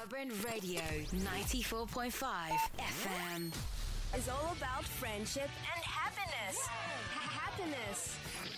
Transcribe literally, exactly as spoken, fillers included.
Vibrant Radio ninety-four point five F M is all about friendship and happiness. Ha- happiness.